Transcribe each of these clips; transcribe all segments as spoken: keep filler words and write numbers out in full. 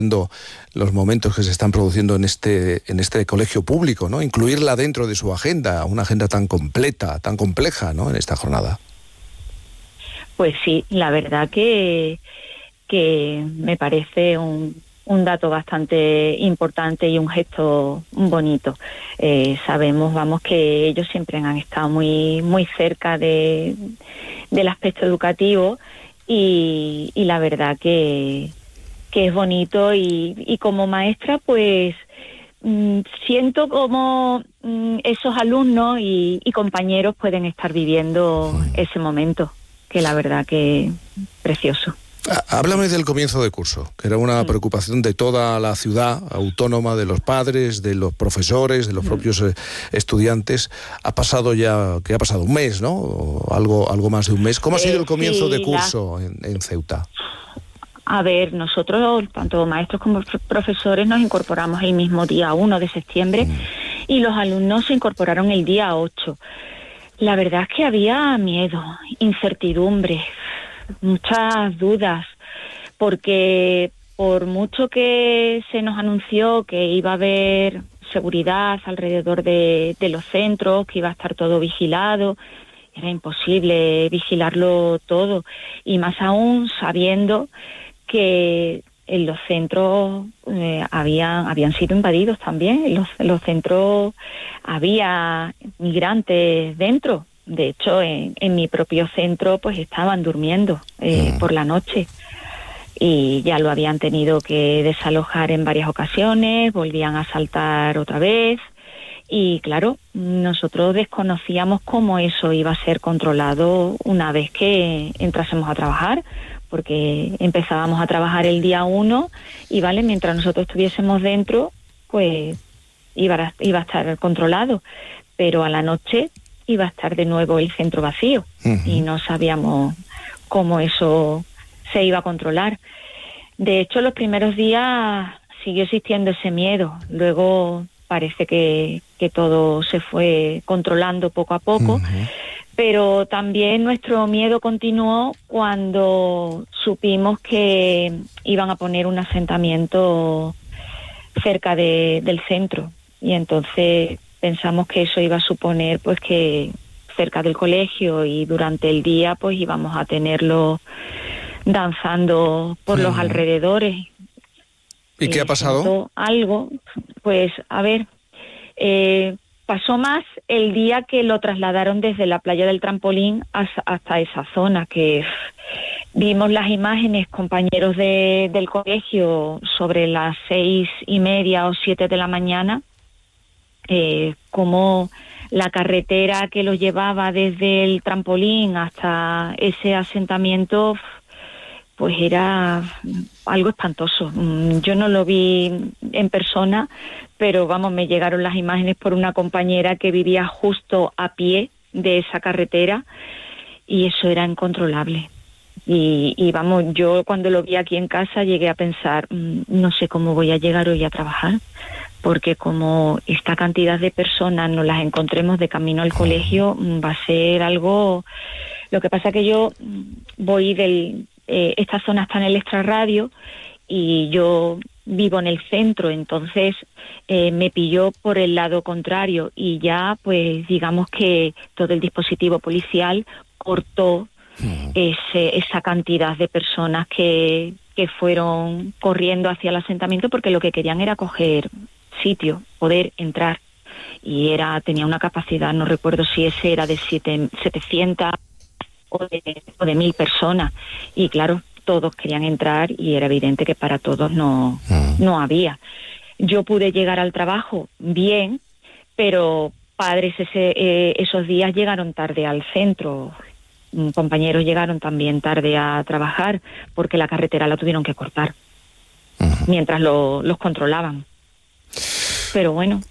los momentos que se están produciendo en este en este colegio público, ¿no? Incluirla dentro de su agenda, una agenda tan completa, tan compleja, ¿no? En esta jornada. Pues sí, la verdad que, que me parece un, un dato bastante importante y un gesto bonito. Eh, sabemos, vamos, que ellos siempre han estado muy muy cerca de, del aspecto educativo y, y la verdad que que es bonito y, y como maestra pues mmm, siento como mmm, esos alumnos y, y compañeros pueden estar viviendo ese momento, que la verdad que precioso. Háblame del comienzo de curso, que era una preocupación de toda la ciudad autónoma, de los padres, de los profesores, de los propios eh, estudiantes. Ha pasado ya, que ha pasado un mes, ¿no? O algo, algo más de un mes. ¿Cómo ha sido el comienzo sí, de curso la... en, en Ceuta? A ver, nosotros, tanto maestros como profesores, nos incorporamos el mismo día uno de septiembre mm. y los alumnos se incorporaron el día ocho. La verdad es que había miedo, incertidumbre, muchas dudas, porque por mucho que se nos anunció que iba a haber seguridad alrededor de, de los centros, que iba a estar todo vigilado, era imposible vigilarlo todo, y más aún sabiendo que en los centros eh, habían habían sido invadidos también. En los, en los centros había migrantes dentro. De hecho, en, en mi propio centro pues estaban durmiendo eh, mm. por la noche y ya lo habían tenido que desalojar en varias ocasiones, volvían a asaltar otra vez y claro, nosotros desconocíamos cómo eso iba a ser controlado una vez que entrásemos a trabajar, porque empezábamos a trabajar el día uno y vale, mientras nosotros estuviésemos dentro, pues iba a, iba a estar controlado, pero a la noche iba a estar de nuevo el centro vacío uh-huh. y no sabíamos cómo eso se iba a controlar. De hecho, los primeros días siguió existiendo ese miedo, luego parece que, que todo se fue controlando poco a poco, uh-huh. pero también nuestro miedo continuó cuando supimos que iban a poner un asentamiento cerca de, del centro y entonces pensamos que eso iba a suponer pues que cerca del colegio y durante el día pues íbamos a tenerlo danzando por uh-huh. los alrededores. ¿Y qué ha pasado? Algo, pues a ver, eh, pasó más el día que lo trasladaron desde la playa del Trampolín hasta, hasta esa zona, que vimos las imágenes, compañeros de, del colegio, sobre las seis y media o siete de la mañana, eh, como la carretera que los llevaba desde el Trampolín hasta ese asentamiento, pues era algo espantoso. Yo no lo vi en persona, pero vamos, me llegaron las imágenes por una compañera que vivía justo a pie de esa carretera y eso era incontrolable. Y, y vamos, yo cuando lo vi aquí en casa llegué a pensar, no sé cómo voy a llegar hoy a trabajar, porque como esta cantidad de personas nos las encontremos de camino al colegio, va a ser algo... Lo que pasa que yo voy del... Eh, esta zona está en el extrarradio y yo vivo en el centro, entonces eh, me pilló por el lado contrario y ya pues digamos que todo el dispositivo policial cortó ese, esa cantidad de personas que, que fueron corriendo hacia el asentamiento porque lo que querían era coger sitio, poder entrar y era tenía una capacidad, no recuerdo si ese era de siete, setecientas o de, o de mil personas y claro, todos querían entrar y era evidente que para todos no, uh-huh. no había. Yo pude llegar al trabajo bien, pero padres ese, eh, esos días llegaron tarde al centro, compañeros llegaron también tarde a trabajar porque la carretera la tuvieron que cortar uh-huh. mientras lo, los controlaban. Pero bueno,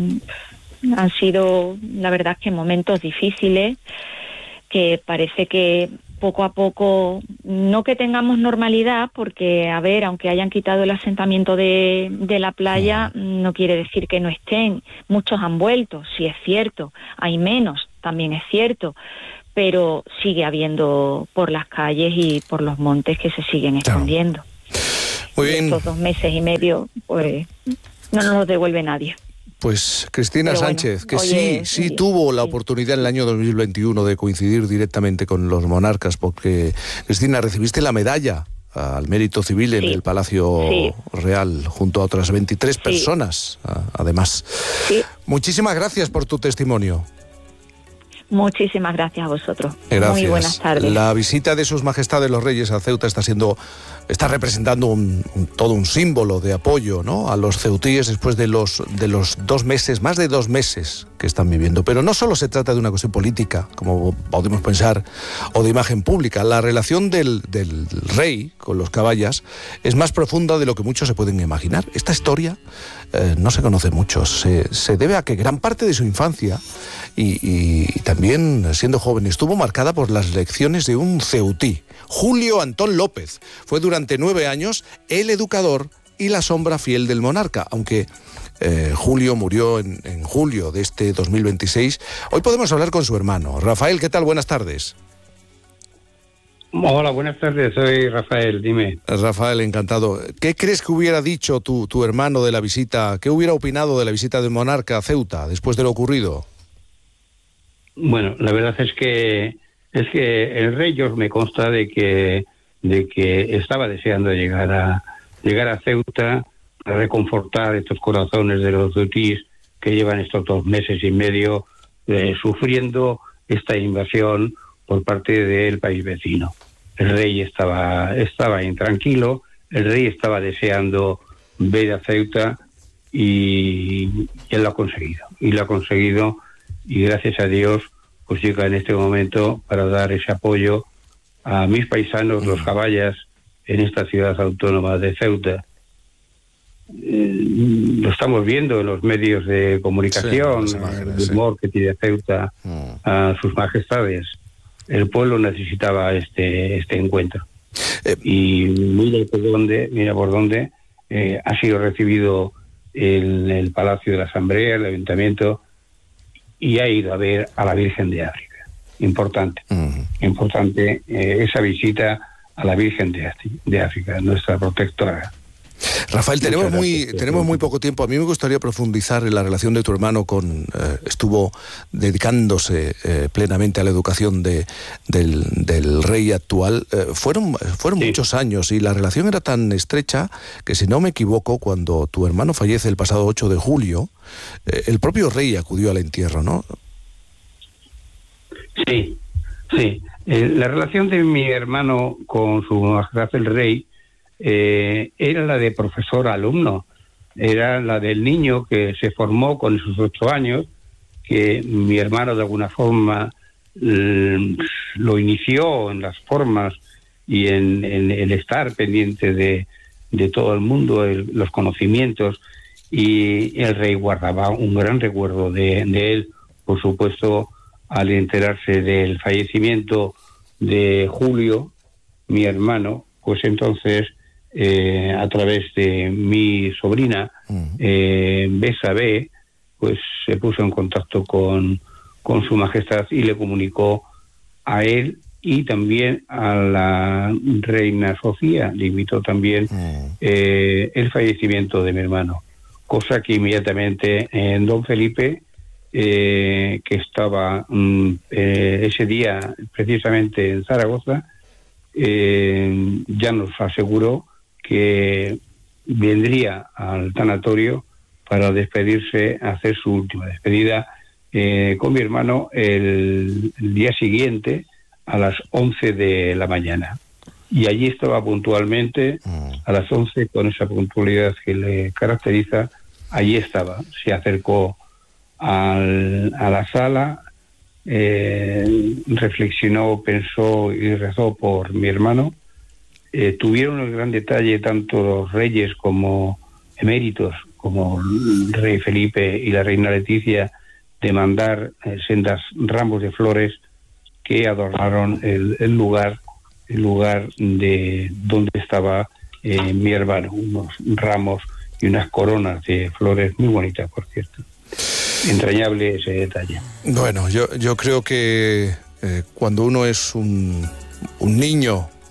han sido la verdad que momentos difíciles, que parece que poco a poco, no que tengamos normalidad, porque, a ver, aunque hayan quitado el asentamiento de, de la playa, no quiere decir que no estén. Muchos han vuelto, sí es cierto. Hay menos, también es cierto. Pero sigue habiendo por las calles y por los montes que se siguen escondiendo. Muy bien. Estos dos meses y medio, pues no nos los devuelve nadie. Pues Cristina Pero Sánchez, bueno, que oye, sí, sí sí, tuvo la sí. oportunidad en el año dos mil veintiuno de coincidir directamente con los monarcas, porque, Cristina, recibiste la medalla al mérito civil en Sí, el Palacio sí. Real, junto a otras veintitrés Sí. personas, a- además. Sí. Muchísimas gracias por tu testimonio. Muchísimas gracias a vosotros. Gracias. Muy buenas tardes. La visita de sus majestades los reyes a Ceuta está siendo, está representando un, un- todo un símbolo de apoyo, ¿no?, a los ceutíes después de los, de los dos meses, más de dos meses que están viviendo. Pero no solo se trata de una cuestión política, como podemos pensar, o de imagen pública. La relación del, del rey con los caballas es más profunda de lo que muchos se pueden imaginar. Esta historia eh, no se conoce mucho. Se, se debe a que gran parte de su infancia y, y- y también siendo joven estuvo marcada por las lecciones de un ceutí, Julio Antón López. Fue durante nueve años el educador y la sombra fiel del monarca, aunque eh, Julio murió en, en julio de este dos mil veintiséis. Hoy podemos hablar con su hermano. Rafael, ¿qué tal? Buenas tardes. Hola, buenas tardes, soy Rafael, dime. Rafael, encantado. ¿Qué crees que hubiera dicho tu, tu hermano de la visita? ¿Qué hubiera opinado de la visita del monarca a Ceuta después de lo ocurrido? Bueno, la verdad es que es que el rey George me consta de que de que estaba deseando llegar a llegar a Ceuta para reconfortar estos corazones de los ceutíes que llevan estos dos meses y medio eh, sufriendo esta invasión por parte del país vecino. El rey estaba estaba intranquilo, el rey estaba deseando ver a Ceuta y, y él lo ha conseguido. Y lo ha conseguido y gracias a Dios pues llega en este momento para dar ese apoyo a mis paisanos, los caballas, en esta ciudad autónoma de Ceuta. Eh, lo estamos viendo en los medios de comunicación, Sí, las imágenes, el sí. humor que tiene Ceuta Mm. a sus majestades. El pueblo necesitaba este este encuentro. Eh, Y mira por dónde, mira por dónde eh, ha sido recibido el, el Palacio de la Asamblea, el Ayuntamiento, y ha ido a ver a la Virgen de África. Importante, mm. importante eh, esa visita a la Virgen de, África, de África, nuestra protectora. Rafael, tenemos Muchas muy, gracias. tenemos muy poco tiempo. A mí me gustaría profundizar en la relación de tu hermano con... Eh, estuvo dedicándose eh, plenamente a la educación de, del, del rey actual. Eh, fueron fueron Sí. muchos años y la relación era tan estrecha que, si no me equivoco, cuando tu hermano fallece el pasado ocho de julio, eh, el propio rey acudió al entierro, ¿no? Sí, sí. Eh, la relación de mi hermano con su majestad el rey eh, era la de profesor-alumno, era la del niño que se formó con sus ocho años, que mi hermano de alguna forma eh, lo inició en las formas y en, en el estar pendiente de, de todo el mundo, el, los conocimientos, y el rey guardaba un gran recuerdo de, de él, por supuesto, al enterarse del fallecimiento de Julio, mi hermano, pues entonces, eh, a través de mi sobrina, eh, Besa B, pues se puso en contacto con, con su majestad y le comunicó a él y también a la reina Sofía, le invitó también eh, el fallecimiento de mi hermano, cosa que inmediatamente en don Felipe, eh, que estaba mm, eh, ese día precisamente en Zaragoza, eh, ya nos aseguró que vendría al tanatorio para despedirse, hacer su última despedida eh, con mi hermano el, el día siguiente a las once de la mañana. Y allí estaba puntualmente a las once, con esa puntualidad que le caracteriza. Allí estaba, se acercó al, a la sala, eh, reflexionó, pensó y rezó por mi hermano. Eh, tuvieron el gran detalle tanto los reyes como eméritos, como el rey Felipe y la reina Leticia, de mandar eh, sendas ramos de flores que adornaron el, el lugar, el lugar de donde estaba eh, mi hermano, unos ramos y unas coronas de flores muy bonitas, por cierto. Entrañable ese detalle. Bueno, yo, yo creo que eh, cuando uno es un, un niño o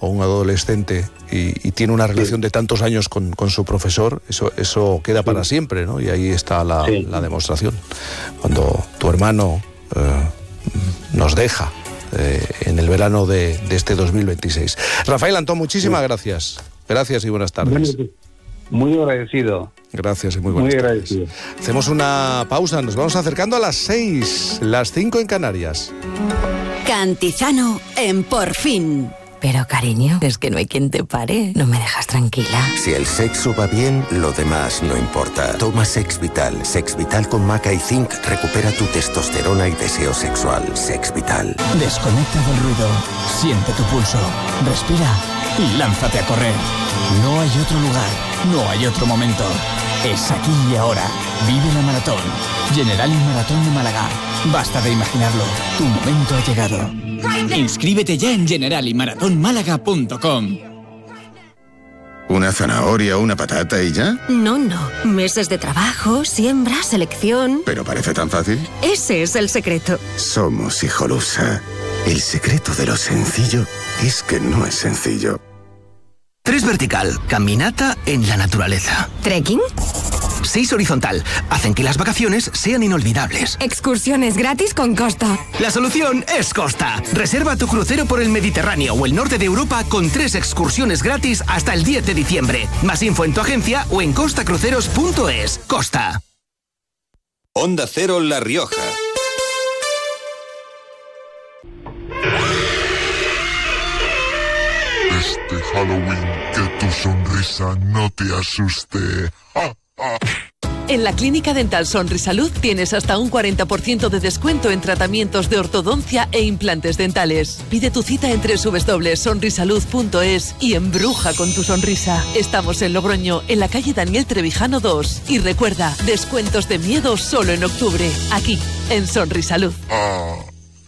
o un adolescente y, y tiene una relación de tantos años con, con su profesor, eso, eso queda para siempre, ¿no? Y ahí está la, sí. la demostración. Cuando tu hermano eh, nos deja eh, en el verano de, de este dos mil veintiséis. Rafael Antón, muchísimas sí. gracias. Gracias y buenas tardes. Muy agradecido. Gracias y muy buenas muy tardes. agradecido. Hacemos una pausa, nos vamos acercando a las seis, las cinco en Canarias. Cantizano en Por Fin. Pero cariño, es que no hay quien te pare. No me dejas tranquila. Si el sexo va bien, lo demás no importa. Toma Sex Vital. Sex Vital con maca y zinc recupera tu testosterona y deseo sexual. Sex Vital. Desconecta del ruido. Siente tu pulso. Respira y lánzate a correr. No hay otro lugar. No hay otro momento. Es aquí y ahora. Vive la maratón. Generali Maratón de Málaga. Basta de imaginarlo. Tu momento ha llegado. Inscríbete ya en generali maratón málaga punto com. ¿Una zanahoria o una patata y ya? No, no. Meses de trabajo, siembra, selección... ¿Pero parece tan fácil? Ese es el secreto. Somos Hijolusa. El secreto de lo sencillo es que no es sencillo. Tres vertical, caminata en la naturaleza. ¿Trekking? Seis horizontal, hacen que las vacaciones sean inolvidables. Excursiones gratis con Costa. La solución es Costa. Reserva tu crucero por el Mediterráneo o el norte de Europa con tres excursiones gratis hasta el diez de diciembre. Más info en tu agencia o en costa cruceros punto es. Costa. Onda Cero La Rioja. Este Halloween, que tu sonrisa no te asuste. ¡Ah! En la Clínica Dental Sonrisalud tienes hasta un cuarenta por ciento de descuento en tratamientos de ortodoncia e implantes dentales. Pide tu cita en doble u doble u doble u punto sonrisalud punto es y embruja con tu sonrisa. Estamos en Logroño, en la calle Daniel Trevijano dos. Y recuerda, descuentos de miedo solo en octubre, aquí, en Sonrisalud. Ah.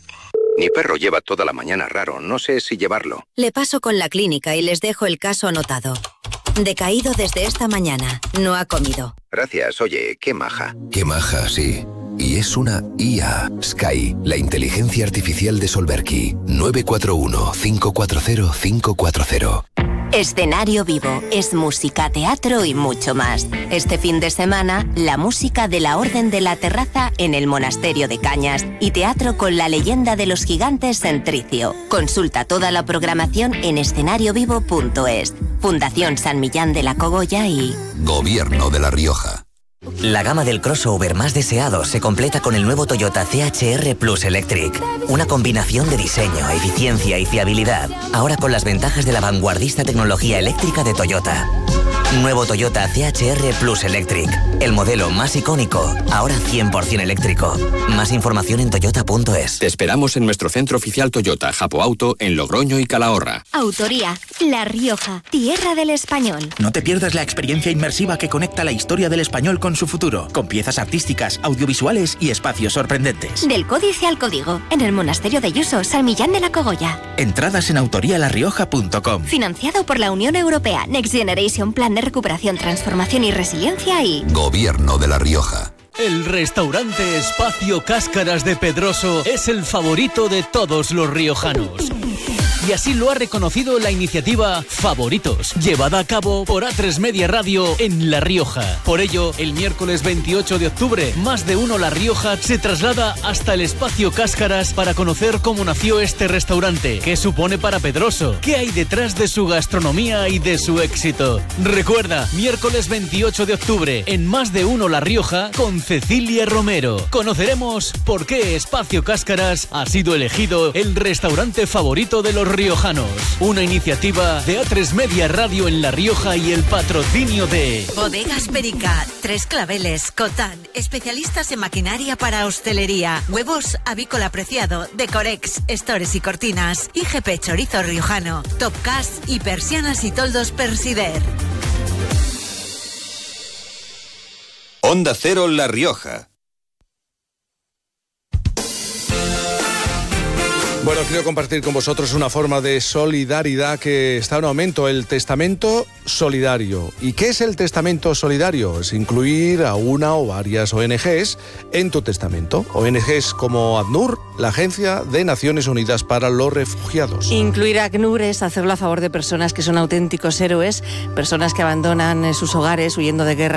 Mi perro lleva toda la mañana raro, no sé si llevarlo. Le paso con la clínica y les dejo el caso anotado. Decaído desde esta mañana, no ha comido. Gracias, oye, qué maja. Qué maja, sí. Y es una I A. Sky, la inteligencia artificial de Solberki. nueve cuatro uno, cinco cuatro cero, cinco cuatro cero. Escenario Vivo es música, teatro y mucho más. Este fin de semana, la música de la Orden de la Terraza en el Monasterio de Cañas y teatro con la leyenda de los gigantes en Tricio. Consulta toda la programación en escenario vivo punto es. Fundación San Millán de la Cogolla y... Gobierno de La Rioja. La gama del crossover más deseado se completa con el nuevo Toyota C H R Plus Electric. Una combinación de diseño, eficiencia y fiabilidad. Ahora con las ventajas de la vanguardista tecnología eléctrica de Toyota. Nuevo Toyota C H R Plus Electric. El modelo más icónico, ahora cien por ciento eléctrico. Más información en toyota punto es. Te esperamos en nuestro centro oficial Toyota, Japo Auto, en Logroño y Calahorra. Autoría, La Rioja, tierra del español. No te pierdas la experiencia inmersiva que conecta la historia del español con su futuro, con piezas artísticas, audiovisuales y espacios sorprendentes. Del códice al código, en el Monasterio de Yuso, San Millán de la Cogolla. Entradas en autoría la rioja punto com. Financiado por la Unión Europea, Next Generation Plan de Recuperación, Transformación y Resiliencia y... Gobierno de La Rioja. El restaurante Espacio Cáscaras de Pedroso es el favorito de todos los riojanos. Y así lo ha reconocido la iniciativa Favoritos, llevada a cabo por A tres Media Radio en La Rioja. Por ello, el miércoles veintiocho de octubre, Más de Uno La Rioja se traslada hasta el Espacio Cáscaras para conocer cómo nació este restaurante, qué supone para Pedroso, qué hay detrás de su gastronomía y de su éxito. Recuerda, miércoles veintiocho de octubre, en Más de Uno La Rioja, con Cecilia Romero. Conoceremos por qué Espacio Cáscaras ha sido elegido el restaurante favorito de los riojanos. Una iniciativa de A tres Media Radio en La Rioja y el patrocinio de... Bodegas Perica, Tres Claveles, Cotán, especialistas en maquinaria para hostelería, huevos avícola preciado, Decorex, estores y cortinas, I G P Chorizo Riojano, Topcast y persianas y toldos Persider. Onda Cero La Rioja. Bueno, quiero compartir con vosotros una forma de solidaridad que está en aumento, el testamento solidario. ¿Y qué es el testamento solidario? Es incluir a una o varias O N Ges en tu testamento. O N Ges como ACNUR, la Agencia de Naciones Unidas para los Refugiados. Incluir a ACNUR es hacerlo a favor de personas que son auténticos héroes, personas que abandonan sus hogares huyendo de guerra